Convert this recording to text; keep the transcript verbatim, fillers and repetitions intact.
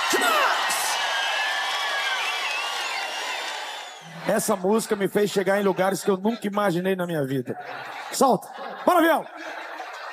Essa música me fez chegar em lugares que eu nunca imaginei na minha vida. Solta! Bora, avião!